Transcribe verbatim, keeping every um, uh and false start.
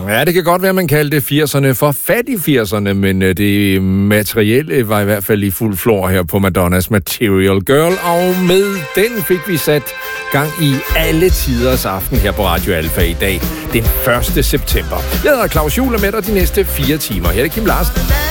Ja, det kan godt være, at man kaldte firserne for fattig firserne, men det materielle var i hvert fald i fuld flor her på Madonnas Material Girl, og med den fik vi sat gang i alle tiders aften her på Radio Alfa i dag, den første september. Jeg hedder Claus Juhl, og med dig de næste fire timer. Her er Kim Larsen.